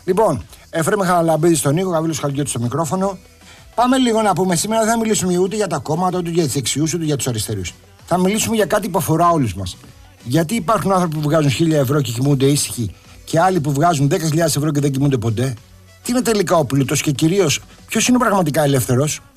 Λοιπόν, Εφραίμ Χαραλαμπίδη στον Νίκο, Γαβρίλος Χαλκιώτης στο μικρόφωνο. Πάμε λίγο να πούμε σήμερα. Δεν θα μιλήσουμε ούτε για τα κόμματα, ούτε για τους δεξιούς, ούτε για τους αριστερούς. Θα μιλήσουμε για κάτι που αφορά όλους μας. Γιατί υπάρχουν άνθρωποι που βγάζουν 1.000 ευρώ και κοιμούνται ήσυχοι, και άλλοι που βγάζουν 10.000 ευρώ και δεν κοιμούνται ποτέ. Τι είναι τελικά ο πλούτος και κυρίως ποιος είναι πραγματικά ελεύθερος?